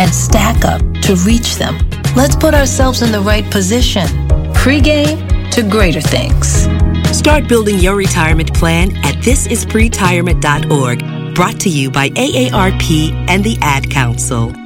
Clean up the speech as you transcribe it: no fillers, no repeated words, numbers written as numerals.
and stack up to reach them. Let's put ourselves in the right position. Pre-game to greater things. Start building your retirement plan at thisispretirement.org. Brought to you by AARP and the Ad Council.